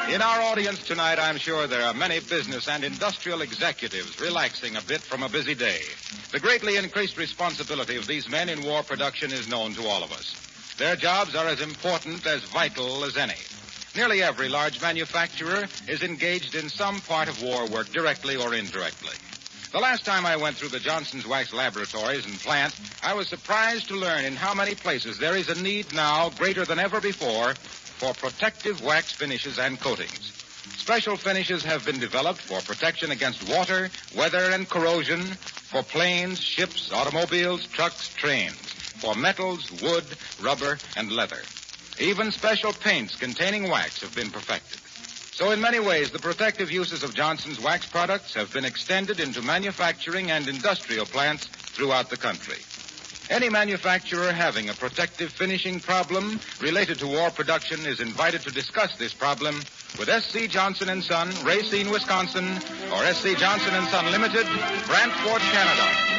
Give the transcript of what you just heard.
In our audience tonight, I'm sure there are many business and industrial executives relaxing a bit from a busy day. The greatly increased responsibility of these men in war production is known to all of us. Their jobs are as important, as vital as any. Nearly every large manufacturer is engaged in some part of war work, directly or indirectly. The last time I went through the Johnson's Wax laboratories and plant, I was surprised to learn in how many places there is a need now greater than ever before for protective wax finishes and coatings. Special finishes have been developed for protection against water, weather, and corrosion, for planes, ships, automobiles, trucks, trains, for metals, wood, rubber, and leather. Even special paints containing wax have been perfected. So in many ways, the protective uses of Johnson's Wax products have been extended into manufacturing and industrial plants throughout the country. Any manufacturer having a protective finishing problem related to war production is invited to discuss this problem with S.C. Johnson & Son, Racine, Wisconsin, or S.C. Johnson & Son Limited, Brantford, Canada.